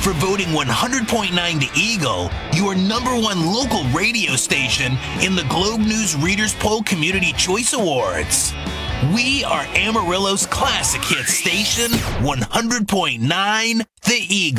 for voting 100.9 The Eagle your #1 local radio station in the Globe News Readers Poll Community Choice Awards. We are Amarillo's classic hit station, 100.9 The Eagle.